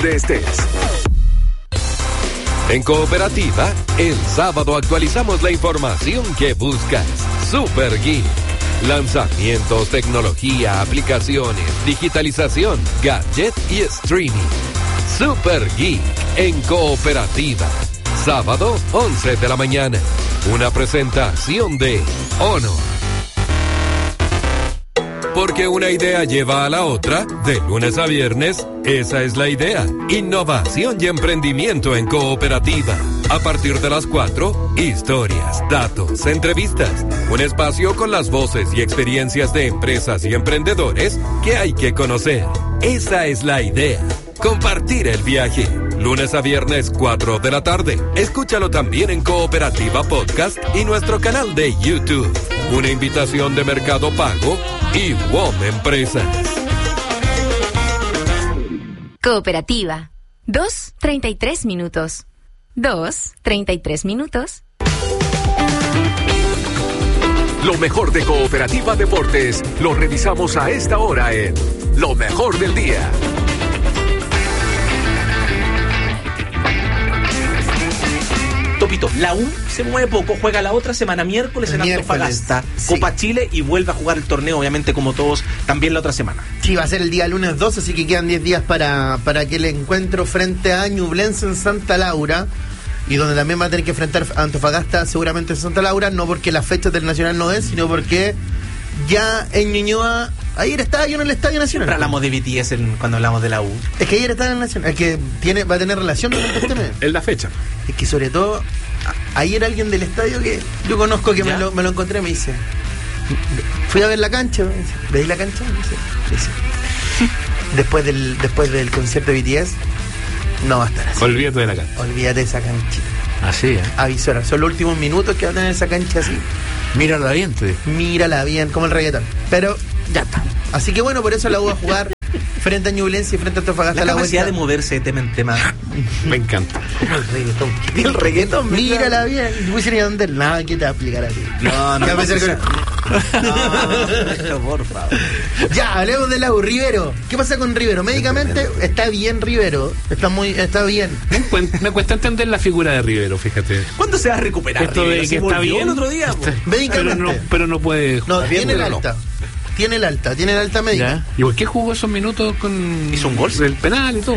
estés. En Cooperativa, el sábado actualizamos la información que buscas. Super Geek. Lanzamientos, tecnología, aplicaciones, digitalización, gadget y streaming. Super Geek en Cooperativa. Sábado, 11 de la mañana. Una presentación de Honor. Porque una idea lleva a la otra, de lunes a viernes, esa es la idea. Innovación y emprendimiento en Cooperativa. A partir de las 4, historias, datos, entrevistas. Un espacio con las voces y experiencias de empresas y emprendedores que hay que conocer. Esa es la idea. Compartir el viaje. Lunes a viernes, 4 de la tarde. Escúchalo también en Cooperativa Podcast y nuestro canal de YouTube. Una invitación de Mercado Pago y WOM Empresas. Cooperativa. 2:33 minutos. 2:33 minutos. Lo mejor de Cooperativa Deportes lo revisamos a esta hora en Lo Mejor del Día. Topito, la U se mueve poco, juega la otra semana miércoles en Antofagasta, sí. Copa Chile, y vuelve a jugar el torneo, obviamente como todos, también la otra semana. Sí, va a ser el día lunes 2, así que quedan 10 días para que el encuentro frente a Ñublense en Santa Laura, y donde también va a tener que enfrentar a Antofagasta seguramente en Santa Laura, no porque la fecha del Nacional no es, sino porque ya en Ñuñoa, ayer estaba yo en el Estadio Nacional. Siempre hablamos de BTS cuando hablamos de la U. Es que ayer estaba en el Nacional, el que va a tener relación con este mes. En la fecha. Es que sobre todo, ayer alguien del estadio que yo conozco que me lo encontré, me dice, fui a ver la cancha, me dice, ¿veis la cancha? Me dice. Después del concierto de BTS, no va a estar así. Olvídate de la cancha. Olvídate de esa canchita. Así, ¿eh? Avisora, son los últimos minutos que va a tener esa cancha así. Mírala bien, te digo. Mírala bien, como el reggaetón. Pero ya está. Así que bueno, por eso la U va a jugar frente a Ñublense y frente a Antofagasta. La capacidad de moverse de tema en tema. Me encanta. El reggaetón, mírala bien. Y voy a ir a donde nada que te va a explicar a ti. No. No, Por favor. Ya, hablemos de la U. Rivero. ¿Qué pasa con Rivero? Médicamente está bien Rivero. Está bien. Me cuesta entender la figura de Rivero, fíjate. ¿Cuándo se va a recuperar? Esto de que está bien el otro día. Médicamente. Pero no puede. No, tiene el alta. Tiene el alta médica. ¿Ya? ¿Y por qué jugó esos minutos con... hizo un gol? El penal y todo.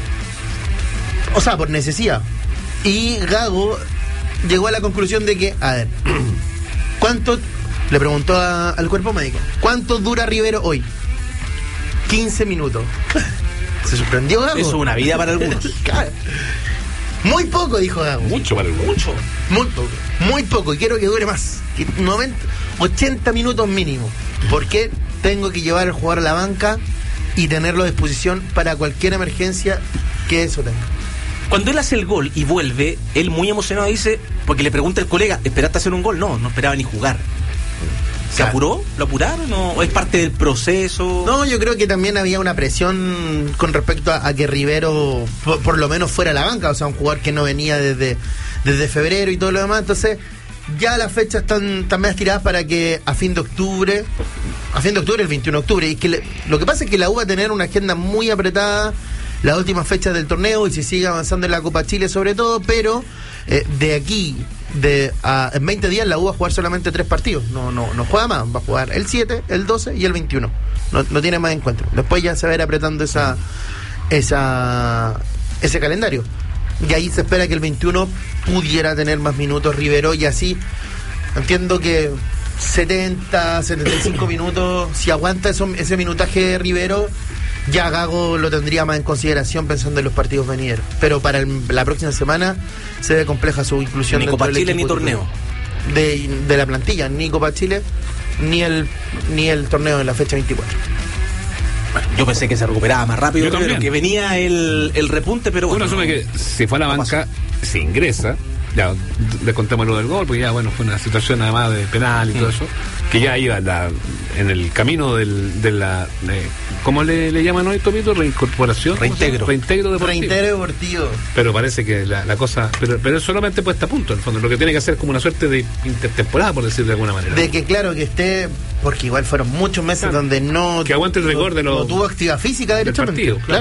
O sea, por necesidad. Y Gago llegó a la conclusión de que, a ver, ¿cuánto? Le preguntó al cuerpo médico, ¿cuánto dura Rivero hoy? 15 minutos. ¿Se sorprendió Gago? Eso es una vida para algunos. Muy poco, dijo Gago. Mucho para algunos. Mucho. Muy poco. Muy poco. Y quiero que dure más. 80 minutos mínimo. Porque tengo que llevar al jugador a la banca y tenerlo a disposición para cualquier emergencia que eso tenga. Cuando él hace el gol y vuelve, él muy emocionado dice, porque le pregunta el colega, ¿esperaste hacer un gol? No esperaba ni jugar. ¿Se apuró? ¿Lo apuraron? ¿O es parte del proceso? No, yo creo que también había una presión con respecto a que Rivero por lo menos fuera a la banca, o sea, un jugador que no venía desde febrero y todo lo demás, entonces ya las fechas están más tiradas para que a fin de octubre, el 21 de octubre, y que lo que pasa es que la U va a tener una agenda muy apretada las últimas fechas del torneo y si sigue avanzando en la Copa Chile sobre todo, pero de aquí en 20 días la U va a jugar solamente 3 partidos, no juega más, va a jugar el 7, el 12 y el 21, no tiene más encuentros, después ya se va a ir apretando ese calendario. Y ahí se espera que el 21 pudiera tener más minutos Rivero, y así entiendo que 75 minutos, si aguanta ese minutaje de Rivero, ya Gago lo tendría más en consideración pensando en los partidos venideros. Pero para la próxima semana se ve compleja su inclusión. Ni Copa Chile ni torneo. De la plantilla, ni Copa Chile, ni el torneo en la fecha 24. Bueno, yo pensé que se recuperaba más rápido, que venía el repunte, pero uno asume que si fue a la banca, se ingresa. Ya, le contamos lo del gol, porque ya, bueno, fue una situación además de penal y todo eso, que ya iba en el camino ¿cómo le llaman hoy, Tomito? Reincorporación. Reintegro deportivo. Pero parece que la cosa, pero es solamente puesta a punto, en el fondo. Lo que tiene que hacer es como una suerte de intertemporada, por decir de alguna manera. De que claro, que esté, porque igual fueron muchos meses donde no... Que aguante el rigor de los... No tuvo actividad física, derechamente. Partido, claro.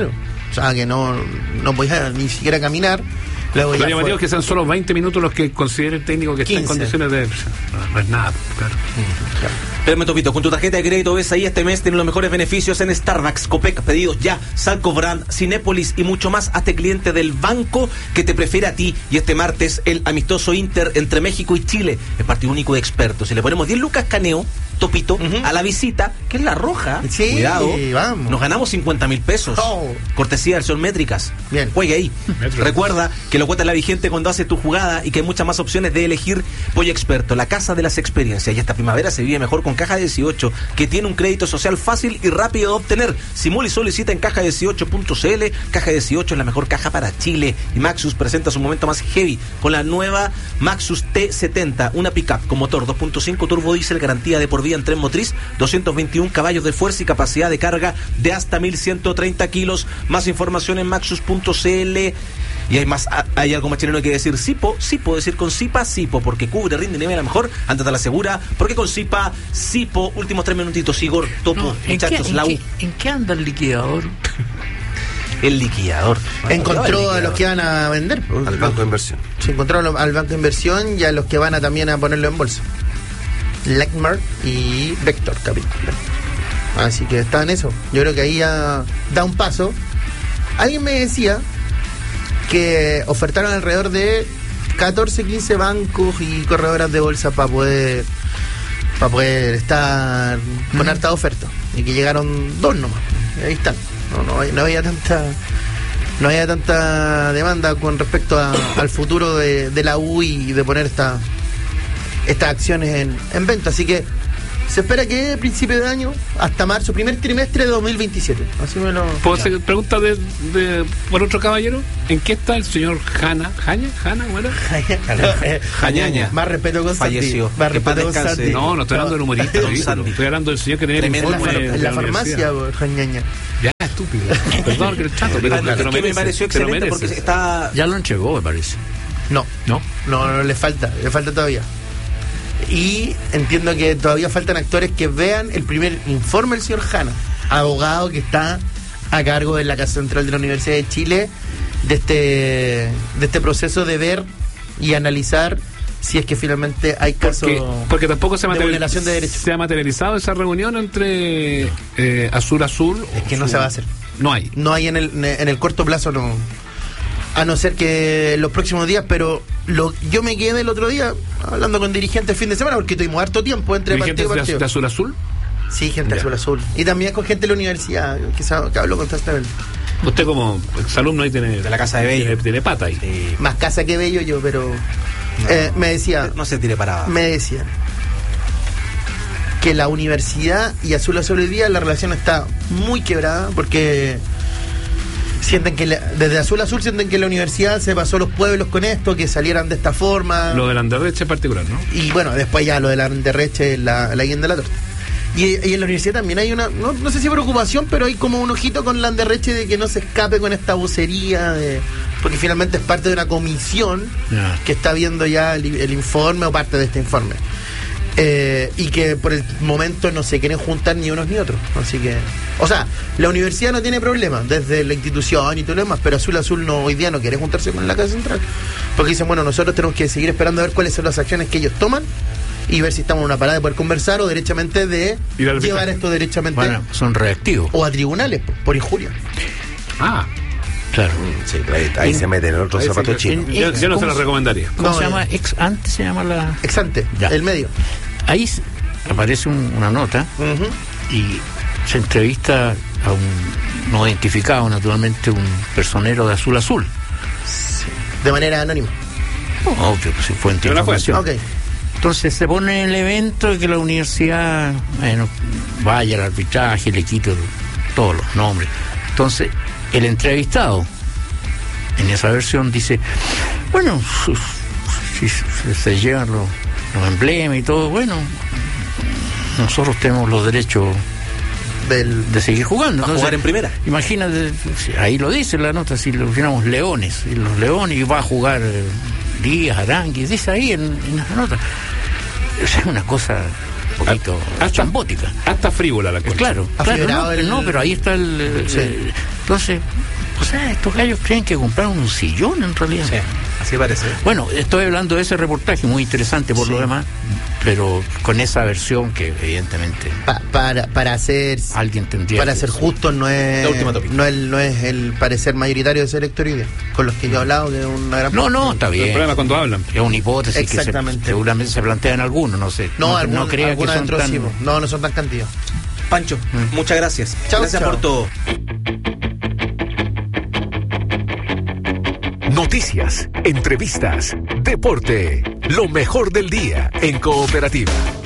o sea, que no podía ni siquiera caminar. Luego Lo ya llamativo fue es que sean solo 20 minutos los que considere el técnico que está en 15. condiciones de... No es nada, claro. Espérame, Topito, con tu tarjeta de crédito ves ahí este mes tienen los mejores beneficios en Starbucks, Copec, pedidos ya, Salco Brand, Cinépolis y mucho más. Hazte cliente del banco que te prefiere a ti. Y este martes el amistoso Inter entre México y Chile, el partido único de expertos. Si le ponemos 10 lucas Caneo, Topito, a la visita, que es la roja, Sí, cuidado, vamos. nos ganamos 50.000 pesos. Oh. Cortesía del Sol Métricas. Bien. Juegue ahí. Métricas. Recuerda que la cuota es la vigente cuando haces tu jugada y que hay muchas más opciones de elegir Pollo Experto, la casa de las experiencias. Y esta primavera se vive mejor con Caja 18, que tiene un crédito social fácil y rápido de obtener. Simula y solicita en caja18.cl. Caja 18 es la mejor caja para Chile. Y Maxus presenta su momento más heavy con la nueva Maxus T70, una pickup con motor 2.5 turbo diésel, garantía de por vida en tren motriz, 221 caballos de fuerza y capacidad de carga de hasta 1.130 kilos. Más información en maxus.cl. Y hay algo más chileno que decir Sipo, decir con Sipa, Sipo, porque cubre, rinde y nivel a mejor, antes te la asegura, porque con Sipa, Sipo, últimos 3 minutitos, Igor, Topo, No, muchachos, la U. ¿En qué anda el liquidador? El liquidador. encontró a los que van a vender. Al banco de inversión. Se encontró al banco de inversión y a los que van a también a ponerlo en bolsa. Lechmark y Vector Capital. Así que está en eso. Yo creo que ahí ya da un paso. Alguien me decía que ofertaron alrededor de 14, 15 bancos y corredoras de bolsa para poder estar con harta oferta. Y que llegaron 2 nomás. Y ahí están. No había tanta demanda con respecto al futuro de la U y de poner estas acciones en venta. Así que se espera que a principio de año, hasta marzo, primer trimestre de 2027. Así me lo... ¿Puedo hacer pregunta por otro caballero? ¿En qué está el señor Hanna? ¿Hanna? Bueno. Jañaña. Más respeto con Falleció. Santi. Más Que paz respeto con descanse. Santi. No estoy hablando del humorista. Don ridículo. Santi. Estoy hablando del señor que tenía el Tremendo informe En la farmacia, universidad. Jañaña. Ya, estúpido. Perdón que el chato, pero Es te lo que me mereces, pareció te lo excelente porque mereces. está... Ya lo entregó, me parece. No, ¿No? le falta todavía. Y entiendo que todavía faltan actores que vean el primer informe del señor Hanna, abogado que está a cargo de la Casa Central de la Universidad de Chile, de este proceso de ver y analizar si es que finalmente hay casos Porque tampoco se de vulneración de derechos. se ha materializado esa reunión entre Azul. Es que no se va a hacer. No hay. No hay en el corto plazo, no. A no ser que en los próximos días, pero yo me quedé el otro día hablando con dirigentes el fin de semana porque tuvimos harto tiempo entre ¿Dirigentes partido y partido. de Azul? Sí, gente Ya. azul. Y también con gente de la universidad que habló constantemente. Usted como exalumno ahí tiene... De la Casa de Bello. Tiene pata ahí. Más casa que bello yo, pero me decía No se tire para abajo. que la universidad y Azul hoy día la relación está muy quebrada porque sienten que desde Azul sienten que la universidad se pasó los pueblos con esto, que salieran de esta forma. Lo del Anderlecht en particular, ¿no? Y bueno, después ya lo de la Anderreche, la guinda de la torta. Y en la universidad también hay una, no sé si preocupación, pero hay como un ojito con la Anderreche de que no se escape con esta vocería, porque finalmente es parte de una comisión que está viendo ya el informe o parte de este informe. Y que por el momento no se quieren juntar ni unos ni otros. Así que, o sea, la universidad no tiene problema desde la institución y todo lo demás, pero Azul no, hoy día no quiere juntarse con la Casa Central. Porque dicen, bueno, nosotros tenemos que seguir esperando a ver cuáles son las acciones que ellos toman y ver si estamos en una parada de poder conversar o derechamente de llevar esto derechamente Bueno, son reactivos. o a tribunales por injuria. Ah, Claro. Sí, ahí se mete en el otro zapato chino. yo no se ¿Cómo lo recomendaría. ¿Cómo No, se llama? Ex ante se llama la... Exante, Ya. el medio. Ahí aparece una nota Ujú. y se entrevista a un no identificado, naturalmente, un personero de Azul. De manera anónima. Obvio, pues, fuente de Pero la fuente. información. Ok. Entonces se pone el evento de que la universidad, bueno, vaya al arbitraje, le quito todos los nombres. Entonces, el entrevistado, en esa versión, dice, bueno, si se llevan los emblemas y todo, bueno, nosotros tenemos los derechos de seguir jugando. A Entonces, jugar en primera. Imagínate, ahí lo dice la nota, si lo pusiéramos Leones, y los Leones, y va a jugar Díaz, Aranguis, dice ahí en la nota. Es una cosa un poquito chambótica. Hasta frívola la cosa. Claro, Afiebrado no, pero ahí está Sí. entonces, O sea, estos gallos creen que compraron un sillón en realidad. Sí, así parece. Bueno, estoy hablando de ese reportaje, muy interesante por lo demás, pero con esa versión que evidentemente Para ser alguien tendría para que ser decir. justo, no es el parecer mayoritario de ese elector hoy día, con los que yo he hablado de una gran No, está El bien. problema cuando hablan. Es una hipótesis Exactamente. que seguramente se plantea en algunos, no sé. No crea que algunos son dentro tan... sí, no son tan cantidad. Pancho, muchas gracias. Chau, Gracias chau. por todo. Noticias, entrevistas, deporte, lo mejor del día en Cooperativa.